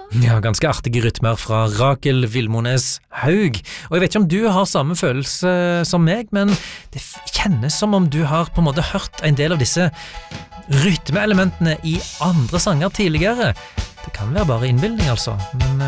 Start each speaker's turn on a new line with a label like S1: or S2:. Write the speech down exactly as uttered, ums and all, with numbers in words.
S1: Ja, ganske artige rytmer fra Rakel Vilmones Haug. Og jeg vet ikke om du har samme følelse som meg, men det kjennes som om du har på en måte hørt en del av disse rytmeelementene i andre sanger tidligere. Det kan være bare innbildning altså, men